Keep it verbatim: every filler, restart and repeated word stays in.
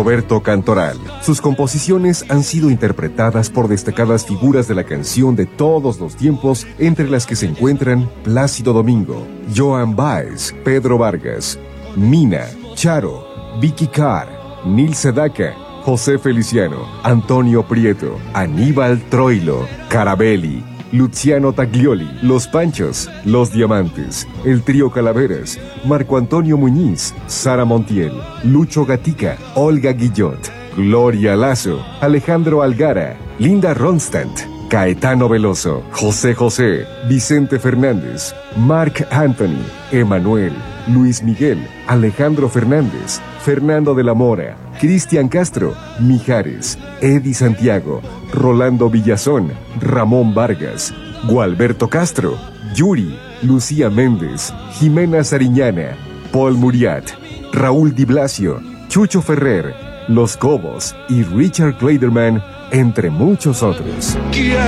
Roberto Cantoral. Sus composiciones han sido interpretadas por destacadas figuras de la canción de todos los tiempos, entre las que se encuentran Plácido Domingo, Joan Baez, Pedro Vargas, Mina, Charo, Vicky Carr, Nil Sedaka, José Feliciano, Antonio Prieto, Aníbal Troilo, Carabelli, Luciano Taglioli, Los Panchos, Los Diamantes, el Trío Calaveras, Marco Antonio Muñiz, Sara Montiel, Lucho Gatica, Olga Guillot, Gloria Lazo, Alejandro Algara, Linda Ronstadt, Caetano Veloso, José José, Vicente Fernández, Marc Anthony, Emanuel, Luis Miguel, Alejandro Fernández, Fernando de la Mora, Cristian Castro, Mijares, Eddie Santiago, Rolando Villazón, Ramón Vargas, Gualberto Castro, Yuri, Lucía Méndez, Jimena Sariñana, Paul Muriat, Raúl Di Blasio, Chucho Ferrer, Los Cobos y Richard Clayderman, entre muchos otros.